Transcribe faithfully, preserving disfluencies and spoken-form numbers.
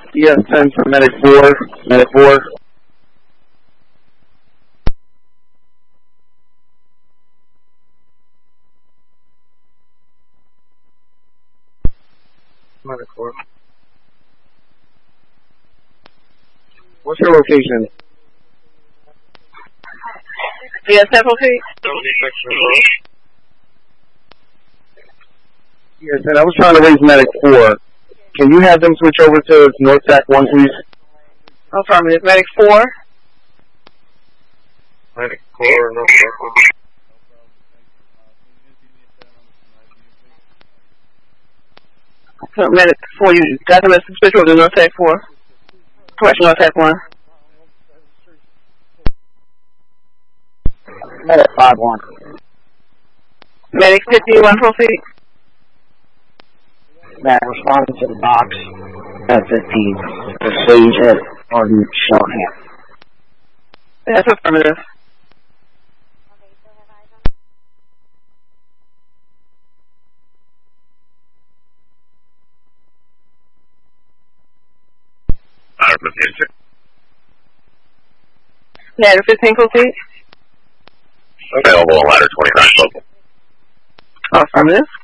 Yes, ten for medic four. Medic four. Medic four. What's your location? Yes, several feet. Yes, and I was trying to raise medic four. Can you have them switch over to North Tac one, please? Affirmative. Medic four. Medic four, North Tac one. So medic four, you got them as switch over to North Tac four. Correct, North Tac one. Medic five one. Medic fifty-one, proceed. Medic responding to the box at fifteen. The stage at Arden Shellham. That's affirmative. Ladder fifteen, proceed. Available on ladder twenty-nine, local. Affirmative.